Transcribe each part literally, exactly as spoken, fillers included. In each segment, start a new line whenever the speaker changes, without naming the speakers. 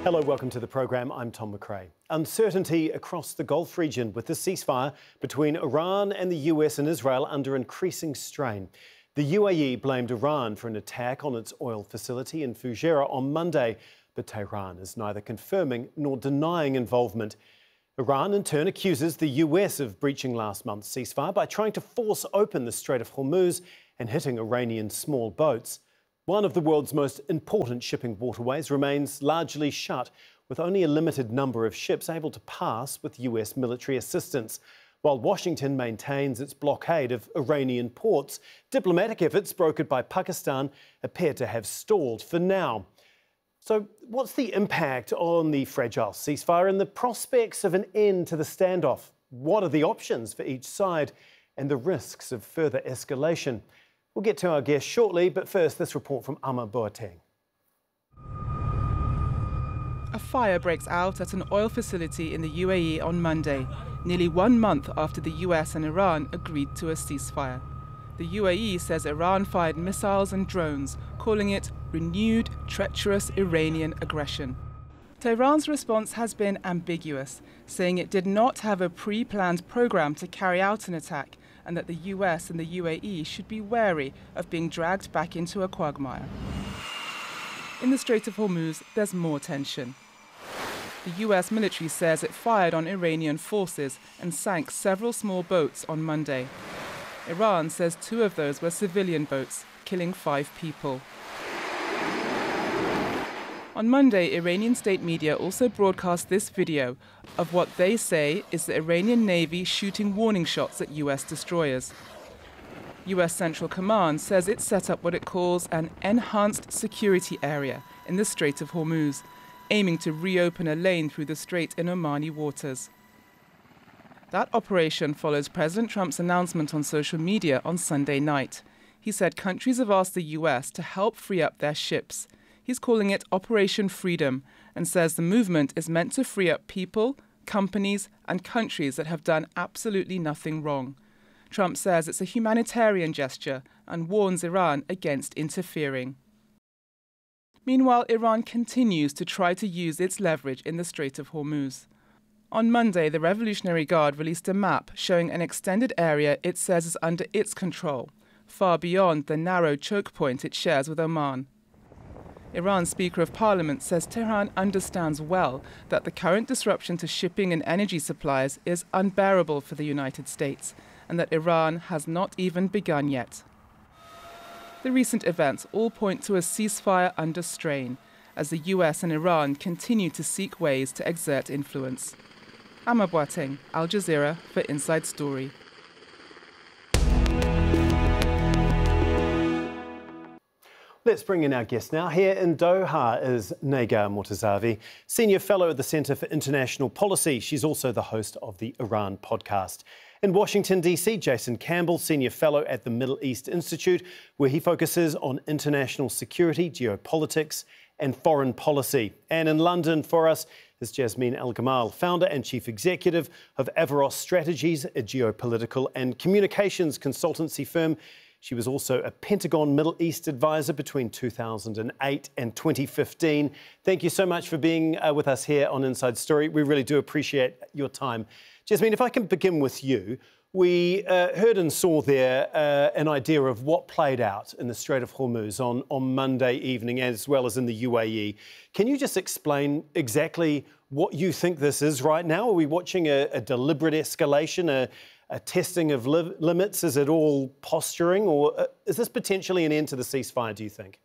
Hello, welcome to the programme. I'm Tom McRae. Uncertainty across the Gulf region with the ceasefire between Iran and the U S and Israel under increasing strain. The U A E blamed Iran for an attack on its oil facility in Fujairah on Monday, but Tehran is neither confirming nor denying involvement. Iran, in turn, accuses the U S of breaching last month's ceasefire by trying to force open the Strait of Hormuz and hitting Iranian small boats. One of the world's most important shipping waterways remains largely shut, with only a limited number of ships able to pass with U S military assistance. While Washington maintains its blockade of Iranian ports, diplomatic efforts brokered by Pakistan appear to have stalled for now. So what's the impact on the fragile ceasefire and the prospects of an end to the standoff? What are the options for each side and the risks of further escalation? We'll get to our guest shortly, but first, this report from Ama Boateng.
A fire breaks out at an oil facility in the U A E on Monday, nearly one month after the U S and Iran agreed to a ceasefire. The U A E says Iran fired missiles and drones, calling it renewed, treacherous Iranian aggression. Tehran's response has been ambiguous, saying it did not have a pre-planned program to carry out an attack, and that the U S and the U A E should be wary of being dragged back into a quagmire. In the Strait of Hormuz, there's more tension. The U S military says it fired on Iranian forces and sank several small boats on Monday. Iran says two of those were civilian boats, killing five people. On Monday, Iranian state media also broadcast this video of what they say is the Iranian Navy shooting warning shots at U S destroyers. U S Central Command says it set up what it calls an enhanced security area in the Strait of Hormuz, aiming to reopen a lane through the strait in Omani waters. That operation follows President Trump's announcement on social media on Sunday night. He said countries have asked the U S to help free up their ships. He's calling it Operation Freedom and says the movement is meant to free up people, companies, and countries that have done absolutely nothing wrong. Trump says it's a humanitarian gesture and warns Iran against interfering. Meanwhile, Iran continues to try to use its leverage in the Strait of Hormuz. On Monday, the Revolutionary Guard released a map showing an extended area it says is under its control, far beyond the narrow choke point it shares with Oman. Iran's Speaker of Parliament says Tehran understands well that the current disruption to shipping and energy supplies is unbearable for the United States, and that Iran has not even begun yet. The recent events all point to a ceasefire under strain, as the U S and Iran continue to seek ways to exert influence. Ama Boateng, Al Jazeera for Inside Story.
Let's bring in our guest now. Here in Doha is Negar Mortazavi, Senior Fellow at the Centre for International Policy. She's also the host of the Iran podcast. In Washington, D C, Jason Campbell, Senior Fellow at the Middle East Institute, where he focuses on international security, geopolitics and foreign policy. And in London for us is Jasmine El-Gamal, Founder and Chief Executive of Averroes Strategies, a geopolitical and communications consultancy firm. She was also a Pentagon Middle East advisor between two thousand eight and twenty fifteen. Thank you so much for being uh, with us here on Inside Story. We really do appreciate your time. Jasmine, if I can begin with you, we uh, heard and saw there uh, an idea of what played out in the Strait of Hormuz on, on Monday evening, as well as in the U A E. Can you just explain exactly what you think this is right now? Are we watching a, a deliberate escalation, a A testing of li limits? Is it all posturing, or uh, is this potentially an end to the ceasefire, do you think?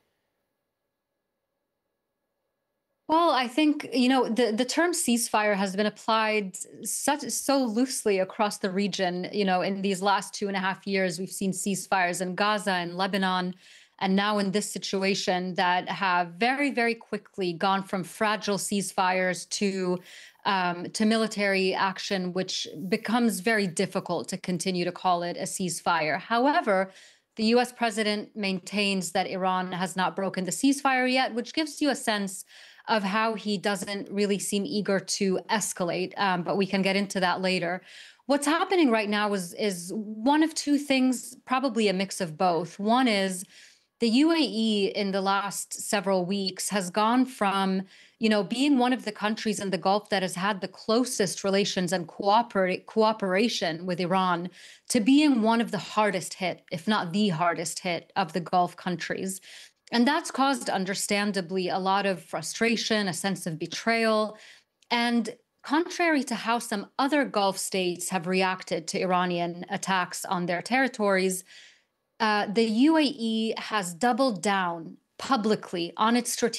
Well, I think, you know, the, the term ceasefire has been applied such so loosely across the region. You know, in these last two and a half years, we've seen ceasefires in Gaza and Lebanon, and now in this situation that have very, very quickly gone from fragile ceasefires to Um, to military action, which becomes very difficult to continue to call it a ceasefire. However, the U S president maintains that Iran has not broken the ceasefire yet, which gives you a sense of how he doesn't really seem eager to escalate, um, but we can get into that later. What's happening right now is, is one of two things, probably a mix of both. One is the U A E in the last several weeks has gone from, you know, being one of the countries in the Gulf that has had the closest relations and cooperate, cooperation with Iran to being one of the hardest hit, if not the hardest hit, of the Gulf countries. And that's caused, understandably, a lot of frustration, a sense of betrayal. And contrary to how some other Gulf states have reacted to Iranian attacks on their territories, uh, the U A E has doubled down publicly on its strategic